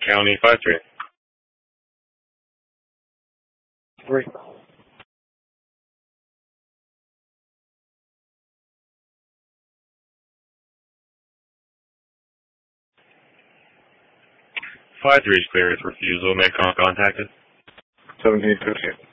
County 5-3. 3. 5-3 is clear. Refusal. Medcom contacted. 1715.